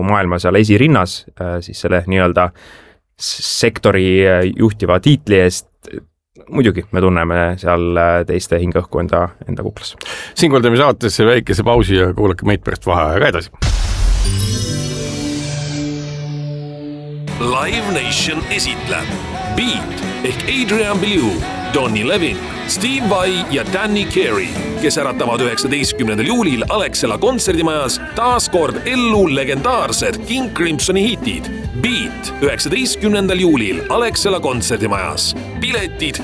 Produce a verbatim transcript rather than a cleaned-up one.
maailma seal esirinnas, siis selle nii-öelda sektori juhtiva tiitli eest. Muidugi me tunneme seal teiste hingeõhku enda, enda kuklas. Siinkohal teeme saatesse väikese pausi ja kuulake meid pärast vaheajaga edasi. Live Nation esitleb Beat ehk Adrian Belew, Donny Levin, Steve Vai ja Danny Carey, kes äratavad üheksateistkümnendal juulil Alexela kontserdimajas taas kord ellu legendaarsed King Crimsoni hitid. Beat üheksateistkümnendal juulil Alexela kontserdimajas. Piletid